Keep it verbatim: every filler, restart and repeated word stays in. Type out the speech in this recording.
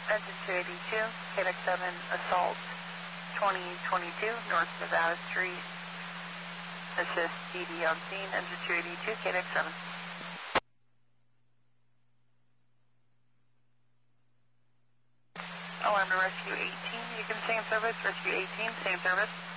Engine two eighty-two, K D X seven, assault twenty twenty-two, North Nevada Street. Assist D D on scene, engine two eighty-two, K D X seven. Alarm to rescue eighteen, you can stay in service. Rescue eighteen, stay in service.